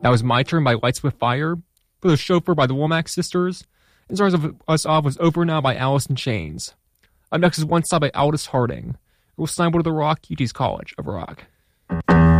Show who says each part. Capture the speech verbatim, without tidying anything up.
Speaker 1: That was My Turn by Lights with Fire, For the Chauffeur by the Womack Sisters, and Stars of Us Off was Over Now by Alice in Chains. Up next is One Stop by Aldous Harding. We'll sign to the Rock, U T's College of Rock.